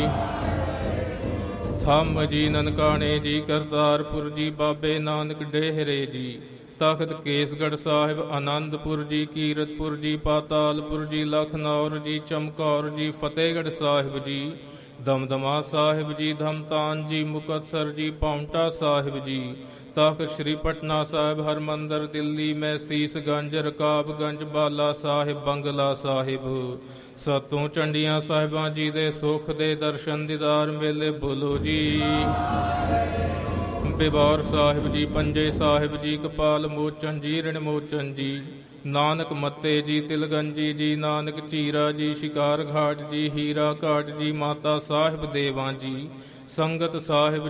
ਥੰਮ ਜੀ, ਨਨਕਾਣੇ ਜੀ, ਕਰਤਾਰਪੁਰ ਜੀ, ਬਾਬੇ ਨਾਨਕ ਡੇਹਰੇ ਜੀ, ਤਖਤ ਕੇਸਗੜ੍ਹ ਸਾਹਿਬ, ਆਨੰਦਪੁਰ ਜੀ, ਕੀਰਤਪੁਰ ਜੀ, ਪਾਤਾਲਪੁਰ ਜੀ, ਲਖਨੌਰ ਜੀ, ਚਮਕੌਰ ਜੀ, ਫਤਿਹਗੜ੍ਹ ਸਾਹਿਬ ਜੀ, ਦਮਦਮਾ ਸਾਹਿਬ ਜੀ, ਧਮਤਾਨ ਜੀ, ਮੁਕਤਸਰ ਜੀ, ਪਾਉਂਟਾ ਸਾਹਿਬ ਜੀ, ਤਖਤ ਸ੍ਰੀ ਪਟਨਾ ਸਾਹਿਬ, ਹਰਮੰਦਰ ਦਿੱਲੀ ਮੈਂ, ਸੀਸਗੰਜ, ਰਕਾਬਗੰਜ, ਬਾਲਾ ਸਾਹਿਬ, ਬੰਗਲਾ ਸਾਹਿਬ, ਸਤੋਂ ਚੰਡੀਆਂ ਸਾਹਿਬਾਂ ਜੀ ਦੇ ਸੁੱਖ ਦੇ ਦਰਸ਼ਨ ਦੀਦਾਰ ਮੇਲੇ ਬੋਲੋ ਜੀ। ਬਿਬੌਰ ਸਾਹਿਬ ਜੀ, ਪੰਜੇ ਸਾਹਿਬ ਜੀ, ਕਪਾਲ ਮੋਚਨ ਜੀ, ਰਿਣ ਮੋਚਨ ਜੀ, ਨਾਨਕ ਮੱਤੇ ਜੀ, ਤਿਲਗੰਜੀ ਜੀ, ਨਾਨਕ ਚੀਰਾ ਜੀ, ਸ਼ਿਕਾਰ ਘਾਟ ਜੀ, ਹੀਰਾ ਘਾਟ ਜੀ, ਮਾਤਾ ਸਾਹਿਬ ਦੇਵਾਂ ਜੀ, ਸੰਗਤ ਸਾਹਿਬ